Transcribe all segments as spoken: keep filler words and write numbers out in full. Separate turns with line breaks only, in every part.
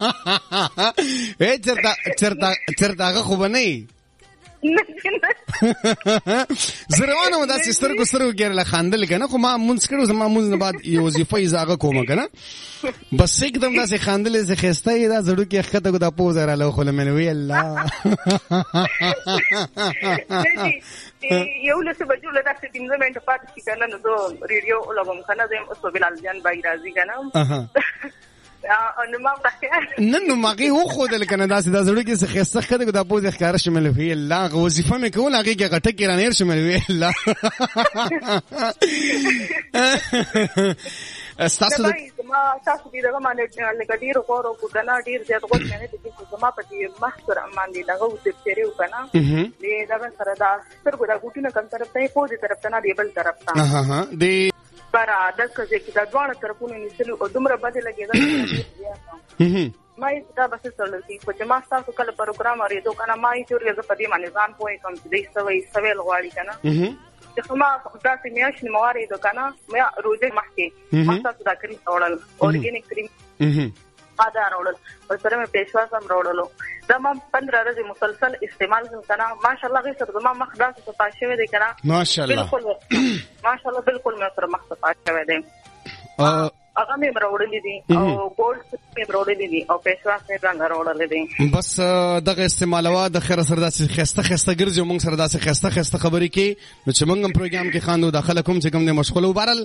اے چرتا چرتا چرتا هغه خو بنئ زروانه مو داسې سترګو سترګو ګرله خاندل کنه خو ما مونږ کړو زما مونږ نه بعد یو وظیفه یې زاغه کومه کنه بس एकदम داسې خاندلې زه خسته یې دا زړو کې خته کو دا پوز را له خو لمن وی الله
یو لسه بجو له داسې پنځه منټه پاتې شي کنه نو زه ریډیو لګوم کنه زم اوس بلال جان بای راځي کنه نو ما بخیر
نن نو ماغي و خو دل کنه داسې دا زړو کې خسته خته کو دا پوز ښکار شمل وی الله وظیفه مې کوله هغه کې غټه کې رانیر شمل وی الله استاسو
ما تاسو دې دغه باندې لګډیر غوړو کو کنه ډیر زیات غوړ نه دي چې زما په دې محصر باندې دغه وڅ چیرې وکنه دې دغه سره دا سترګو دا ګوټینه کم طرف ته په دې طرف ته نه دی بل طرف ته
ها ها دې
پر عادت کې دا ډوړ طرفونه نسلو او دومره بده لګیدا ما یې دا بس سره چې ما تاسو کله پروګرام اورېدو کنه ما یې چورې ز په دې باندې ځان پوي کوم دې سوي سوي لغواړي کنه چې ما تاسو میاش نه موارې دو کنه ما روزه مخکې ما تاسو دا کریم اورل اورګینیک کریم ادا اورل او سره مې پېښوا سم اورلو دا ما پندرہ ورځې مسلسل استعمال کنه ماشاءالله غي سره ما مخ داسې صفا شوی دی کنه
ماشاءالله
ماشاءالله بالکل مې سره مخ صفا شوی دی هغه مې راوړلې دي او ګولډ مې راوړلې دي او پېښوا مې څنګه راوړلې دي
بس دغه استعمالوا د خیر سره داسې خسته خسته ګرځي موږ سره داسې خسته خسته خبرې کې نو چې موږ هم پروګرام کې خاندو داخله کوم چې کوم نه مشغول وبارل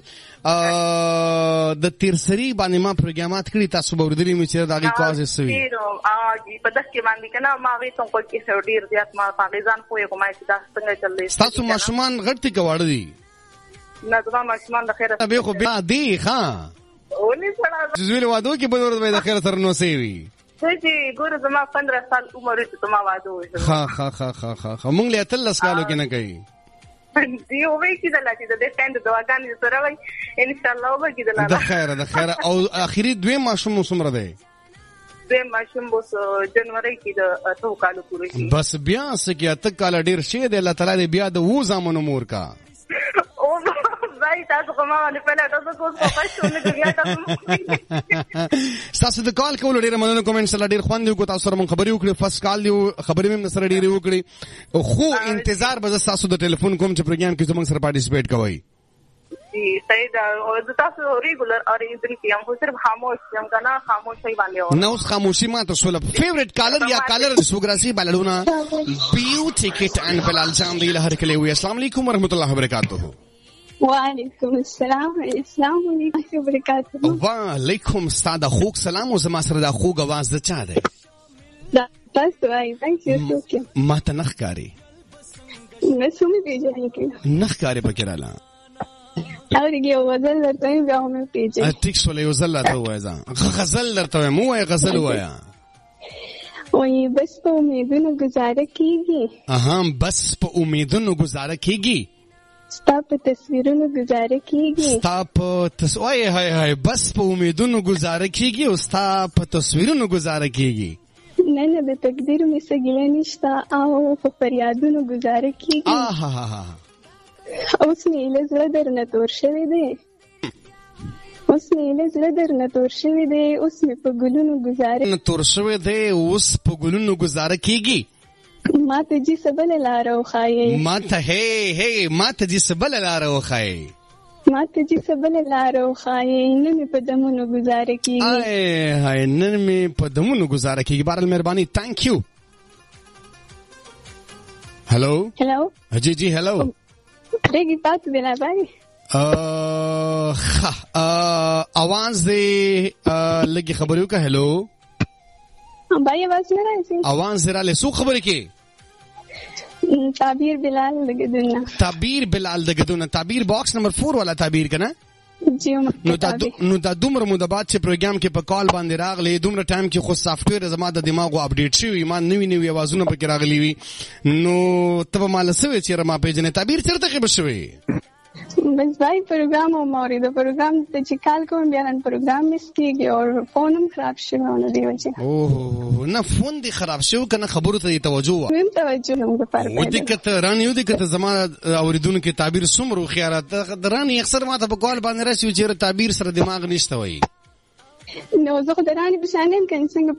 د تیرسری باندې ما پروګرامات کړی تاسو باورې مې چې دغه کاز سوي
ا په دغه باندې کنه ما وی څنګه کې ډیر زیات ما پاکستان پوهه کومه چې تاسو څنګه چلې
تاسو ماشومان غړتي کواړ دي
نه زما ماشومان د خیر
به خو بیا دی ښا
ونی سره
زویل وادو کې بل ورته د خیر سره نو سی وی
چې ګور زما پندرہ سال عمر ته ما وادو
ها ها ها ها ها مونږ له تل سکالو کې نه کوي
دی او وی چې د لاتې د ستاند دواګانې سره وای ان شاء الله وبګی د
د خیر د خیر او اخیری دوی ماشوم سمره دی
دوی ماشوم بوس جنوري کې د اتو کالو پورې شي
بس بیا سکه ات کال ډیر شي د الله تعالی بیا د وو زامنو مور کا تاسو کومه باندې په لټه تاسو کو پښتون کې تاسو تاسو د کال کول ډیر مننه کوم ان شاء الله ډیر خوند یو کو تاسو سره مون خبري وکړي فاست کال یو خبري مې سره ډیر وکړي خو انتظار به تاسو د ټلیفون کوم چې پروګرام کې زموږ سره پارټیسپیټ کوئ
جی صحیح دا او تاسو ریګولر اوریدل کې هم صرف خاموش یم کنه خاموشي باندې
نو خاموشي ما ته سول فیورټ کالر یا کالر سوګراسي بلډونا بیوټی کټ ان بلال جان دی له هر کله وي السلام علیکم ورحمت الله وبرکاتہ
وعلیکم السلام السلام علیکم وبرکاتہ
وعلیکم استاد خوک سلام او زما سره د خوګ आवाज د چا دی
دا تاسو وايي تاسو څوک
ما ته نخکاری
نسومې پیژنې کې
نخکاری پکراله
اورګي او غزل درته بیا هم پیژنې
ټیک سولې یو زل ته وایزا غزل درته مو وای غزل وایا
وای بس په امیدونو گزاره کیږي
اها بس په امیدونو گزاره کیږي
ستا په تصویرونو گزاره کیږي
ستا په تصویر هاي هاي بس په امیدونو گزاره کیږي او ستا په تصویرونو گزاره کیږي
نه نه د تقدیر مې سګیله نشته او په فریادونو گزاره کیږي
آها ها ها
اوس مې له زړه درنه تور شوی دی اوس مې له زړه درنه تور شوی دی اوس مې په ګلونو گزاره
نه تور شوی دی اوس په ګلونو گزاره کیږي
ما ته جی سبل لاره وخایي
ما ته هي هي ما ته جی سبل لاره وخایي
ما ته جی سبل لاره وخایي نن په دمونو گزاره کیږي
آی هاي نن می په دمونو گزاره کیږي بارل مهرباني ثانک یو هلو
هلو
جی جی هلو
رګي پات بنا بای
ا ها आवाज دې لګي خبرو کا هلو
بای आवाज نه راځي
आवाज زرا له سو خبرې کې
تعبیر بلال دګدونه
تعبیر بلال دګدونه تعبیر باکس نمبر چار والا تعبیر کنه
جی
نو دا نو دا دومره مو د بعد چې پروګرام کې په کال باندې راغلی دومره ټایم کې خو سافټویر زما د دماغو اپډیټ شوی ما نوی نوی आवाजونه پکې راغلی وي نو تب مال سوي چې ما پیژنې تعبیر چیرته کې بشوي
بس بای پروګرام او موري د پروګرام ته چې کال کوم بیا نن پروګرام مس کیږي او فون هم خراب شوی ونه دی وجه
اوه نه فون دی خراب شو کنه خبرو ته توجه و
ویم توجه هم د پر
و دې کته رانی و دې کته زما اوریدونکو تعبیر سمرو خیارات درانی اکثر ما ته په کال باندې راشي چې تعبیر سره دماغ نشته وای
نو زه خو درانی بشانم کنه څنګه